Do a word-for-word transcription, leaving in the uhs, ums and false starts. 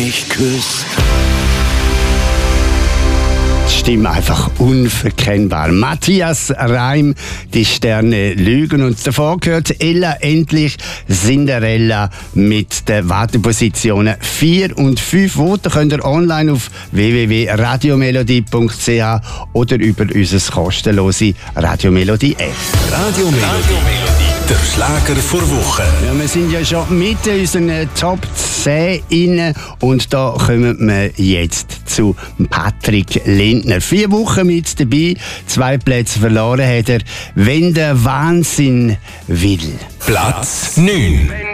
mich küsst. Stimme einfach unverkennbar. Matthias Reim, die Sterne lügen. Und davor gehört Ella Endlich, Cinderella mit den Wartepositionen vier und fünf. Voten könnt ihr online auf w w w punkt radiomelodie punkt c h oder über unser kostenlose Radiomelodie App. Radiomelodie, der Schlager vor Woche. Ja, wir sind ja schon mitten in unseren Top zehn inne und da kommen wir jetzt zu Patrick Lindner. Vier Wochen mit dabei, zwei Plätze verloren hat er. Wenn der Wahnsinn will. Platz neun.